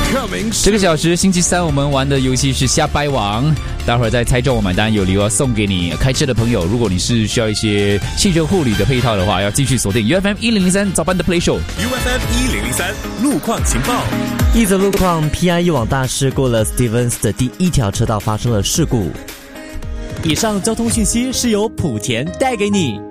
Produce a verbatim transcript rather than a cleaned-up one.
Coming soon。 这个小时星期三我们玩的游戏是下掰王，待会儿在猜中我买单有礼物要送给你。开车的朋友，如果你是需要一些汽车护理的配套的话，要继续锁定 U F M 一零零三早班的 Play Show。 U F M 一零零三路况情报。 一则路况 ，P I 一往大师过了 Stevens 的第一条车道发生了事故。 以上交通讯息是由莆田带给你。